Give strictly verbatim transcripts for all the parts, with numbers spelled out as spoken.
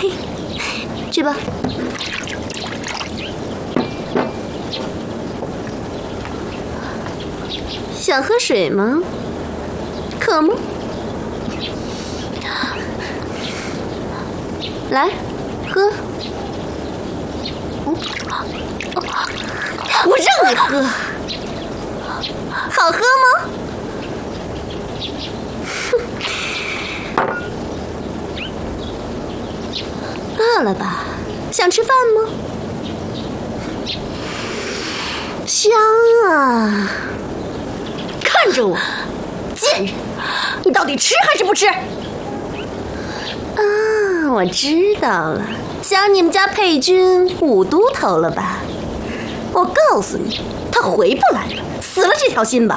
嘿，去吧。想喝水吗？渴吗？来，喝。我让你喝，好喝吗？饿了吧？想吃饭吗？香啊！看着我，贱人，你到底吃还是不吃？啊，我知道了，想你们家佩君五都头了吧？我告诉你，他回不来了，死了这条心吧。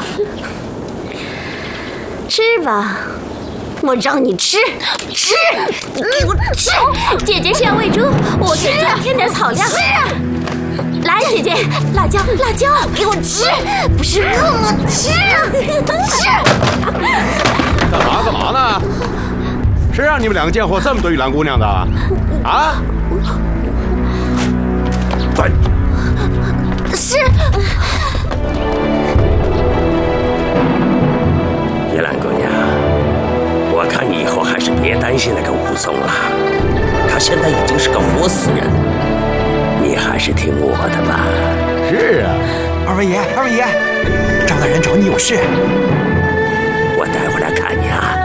吃吧，我让你吃，吃，你给我吃！姐姐是要喂猪，我给猪添点草料。吃啊！来，姐姐，辣椒，辣椒，给我吃！不是让我吃，吃！ 干嘛干嘛呢？谁让你们两个贱货这么多玉兰姑娘的？啊？滚！ 是。 玉兰姑娘，我看你以后还是别担心那个武松了，他现在已经是个活死人，你还是听我的吧。 是啊， 二位爷，二位爷，赵大人找你有事。 我待会儿来看你啊。